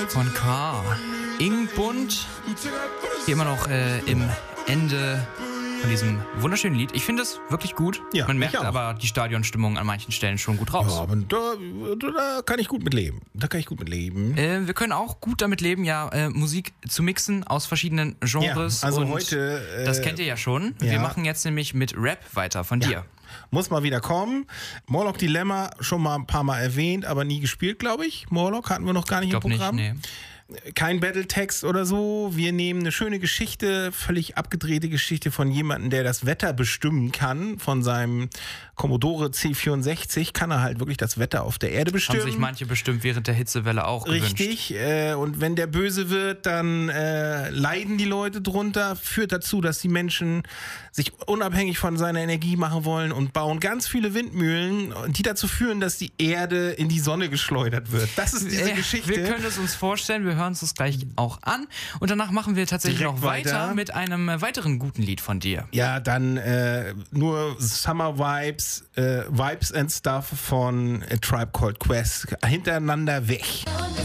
Von K. Ingbund. Hier immer noch im Ende von diesem wunderschönen Lied. Ich finde es wirklich gut. Ja, Man merkt ich auch. aber die Stadionstimmung an manchen Stellen schon gut raus. Ja, aber da kann ich gut mit leben. Wir können auch gut damit leben, Musik zu mixen aus verschiedenen Genres. Ja, also und heute... das kennt ihr ja schon. Wir machen jetzt nämlich mit Rap weiter von dir. Muss mal wieder kommen. Morlock Dilemma schon mal ein paar Mal erwähnt, aber nie gespielt, glaube ich. Morlock hatten wir noch gar nicht im Programm. Nicht, nee. Kein Battletext oder so. Wir nehmen eine schöne Geschichte, völlig abgedrehte Geschichte von jemandem, der das Wetter bestimmen kann. Von seinem Commodore C64 kann er halt wirklich das Wetter auf der Erde bestimmen. Haben sich manche bestimmt während der Hitzewelle auch gewünscht. Richtig. Und wenn der böse wird, dann leiden die Leute drunter. Führt dazu, dass die Menschen sich unabhängig von seiner Energie machen wollen und bauen ganz viele Windmühlen, die dazu führen, dass die Erde in die Sonne geschleudert wird. Das ist diese Geschichte. Wir können es uns vorstellen. Wir hören uns das gleich auch an. Und danach machen wir tatsächlich Direkt noch weiter mit einem weiteren guten Lied von dir. Ja, dann nur Summer Vibes, Vibes and Stuff von A Tribe Called Quest hintereinander weg.